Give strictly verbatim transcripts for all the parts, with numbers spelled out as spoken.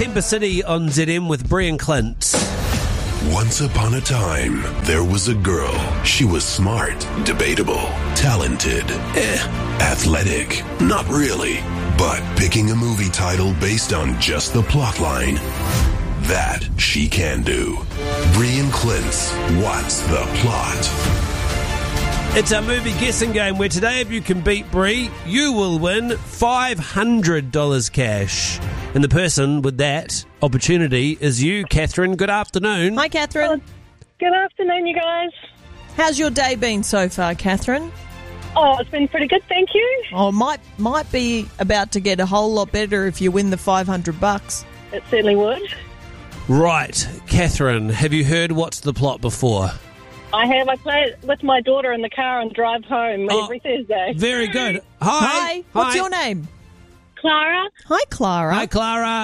Timber City on Z M with Brie and Clint. Once upon a time, there was a girl. She was smart, debatable, talented, eh, athletic, not really. But picking a movie title based on just the plotline, that she can do. Brie and Clint's What's the Plot? It's our movie guessing game where today, if you can beat Brie, you will win five hundred dollars cash. And the person with that opportunity is you, Catherine. Good afternoon. Hi, Catherine. Oh, good afternoon, you guys. How's your day been so far, Catherine? Oh, it's been pretty good, thank you. Oh, might might be about to get a whole lot better if you win the five hundred bucks. It certainly would. Right, Catherine, have you heard What's the Plot before? I have. I play it with my daughter in the car and drive home Oh, every Thursday. Very good. Hi. Hi. What's Hi. your name? Clara? Hi, Clara. Hi, Clara.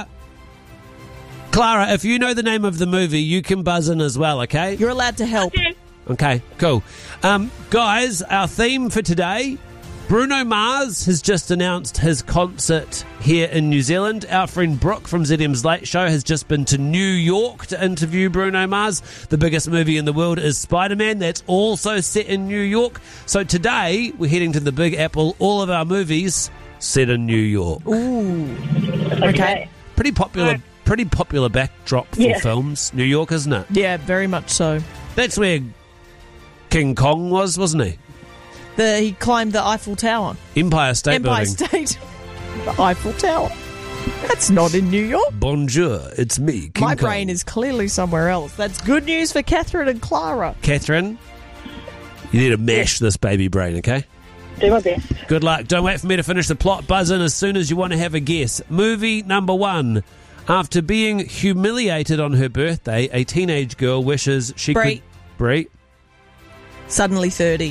Clara, if you know the name of the movie, you can buzz in as well, okay? You're allowed to help. Okay. Okay, cool. Um, guys, our theme for today, Bruno Mars has just announced his concert here in New Zealand. Our friend Brooke from Z M's Late Show has just been to New York to interview Bruno Mars. The biggest movie in the world is Spider-Man. That's also set in New York. So today, we're heading to the Big Apple. All of our movies set in New York. Ooh. Okay. Pretty popular, Right. pretty popular backdrop for Yeah. films, New York, isn't it? Yeah, very much so. That's where King Kong was, wasn't he? The, he climbed the Eiffel Tower. Empire State Empire Building. State. The Eiffel Tower. That's not in New York. Bonjour, it's me, King My Kong. brain is clearly somewhere else. That's good news for Catherine and Clara. Catherine, you need to mash this baby brain, okay? Do my best. Good luck. Don't wait for me to finish the plot. Buzz in as soon as you want to have a guess. Movie number one. After being humiliated on her birthday, a teenage girl wishes she Brie. could... Brie. Suddenly thirty.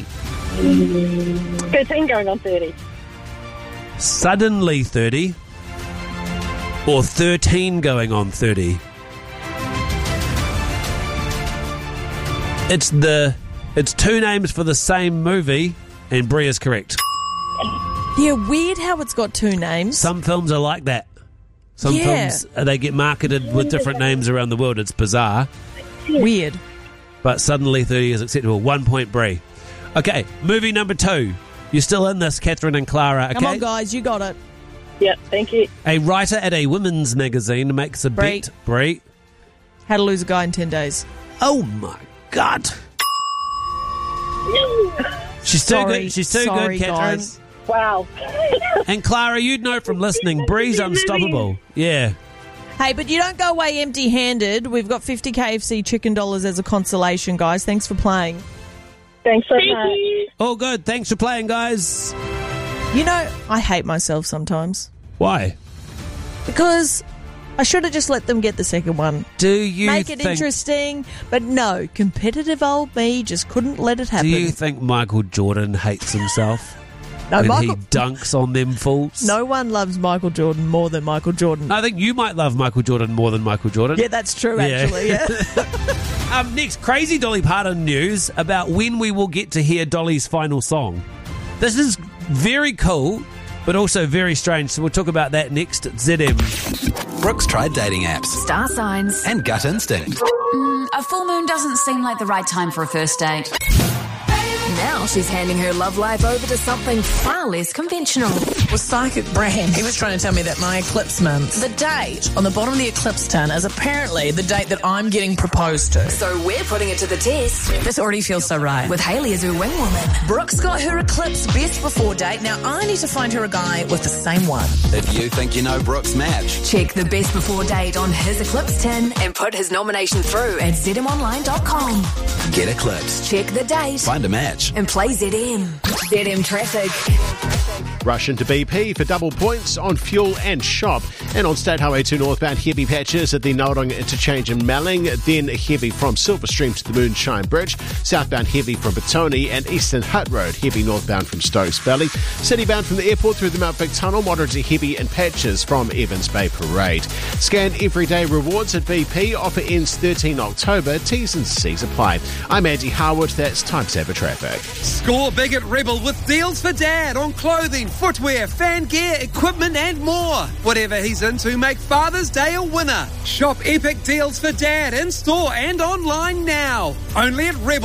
thirteen going on thirty. Suddenly thirty. Or thirteen going on thirty. It's the... It's two names for the same movie, and Brie is correct. Yeah, weird how it's got two names. Some films are like that. Some Yeah. films, uh, they get marketed with different names around the world. It's bizarre. Weird. But suddenly thirty is acceptable. One point, Brie. Okay, movie number two. You're still in this, Catherine and Clara, okay? Come on, guys, you got it. Yep, thank you. A writer at a women's magazine makes a Brie. bet. Brie. How to Lose a Guy in ten days. Oh, my God. She's too Sorry. good. She's too Sorry, good, Catherine. guys. Wow. And Clara, you'd know from listening, Brie's unstoppable. Yeah. Hey, but you don't go away empty-handed. We've got fifty K F C chicken dollars as a consolation, guys. Thanks for playing. Thanks so Thank much. you. All good. Thanks for playing, guys. You know, I hate myself sometimes Why? because I should have just let them get the second one. Do you Make it think... interesting. But no, competitive old me just couldn't let it happen. Do you think Michael Jordan hates himself? no, when Michael, he dunks on them fools? no one loves Michael Jordan more than Michael Jordan. I think you might love Michael Jordan more than Michael Jordan. Yeah, that's true, Yeah. actually. Yeah. Um, next, crazy Dolly Parton news about when we will get to hear Dolly's final song. This is very cool, but also very strange, so we'll talk about that next at Z M. Brooks tried dating apps Star signs. and gut instinct. A full moon doesn't seem like the right time for a first date. Now she's handing her love life over to something far less conventional. was Psychic Brand. He was trying to tell me that my eclipse month, the date on the bottom of the eclipse tin is apparently the date that I'm getting proposed to. So we're putting it to the test This already feels so right. with Hayley as her wing woman. Brooks got her eclipse best before date. Now I need to find her a guy with the same one. If you think you know Brooks' match, Check the best before date on his eclipse tin and put his nomination through at z m online dot com. get eclipsed. Check the date Find a match. and play Z M. Z M traffic. Rush into B P for double points on fuel and shop. And on State Highway two northbound, heavy patches at the Naldong interchange in Melling. Then heavy from Silverstream to the Moonshine Bridge. Southbound heavy from Petone and Eastern Hut Road. Heavy northbound from Stokes Valley. Citybound from the airport through the Mount Vic Tunnel. Moderate to heavy in patches from Evans Bay Parade. Scan everyday rewards at B P. Offer ends thirteenth October. T's and C's apply. I'm Andy Harwood. That's Time Saver Traffic. Score big at Rebel with deals for dad on clothing, footwear, fan gear, equipment and more. Whatever he's into, make Father's Day a winner. Shop epic deals for Dad in store and online now. Only at Rebel.